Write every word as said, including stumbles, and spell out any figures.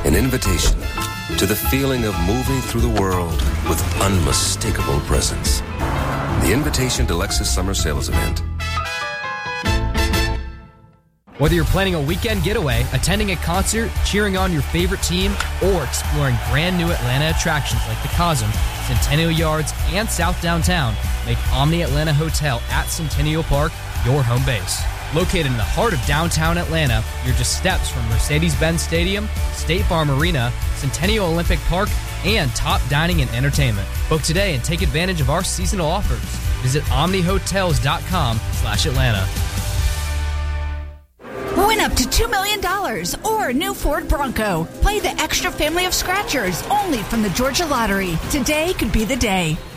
An invitation to the feeling of moving through the world with unmistakable presence. The invitation to Lexus Summer Sales Event. Whether you're planning a weekend getaway, attending a concert, cheering on your favorite team, or exploring brand new Atlanta attractions like the Cosm, Centennial Yards, and South Downtown, make Omni Atlanta Hotel at Centennial Park your home base. Located in the heart of downtown Atlanta, you're just steps from Mercedes-Benz Stadium, State Farm Arena, Centennial Olympic Park, and top dining and entertainment. Book today and take advantage of our seasonal offers. Visit omnihotels.com slash Atlanta. Win up to two million dollars or a new Ford Bronco. Play the extra family of scratchers only from the Georgia Lottery. Today could be the day.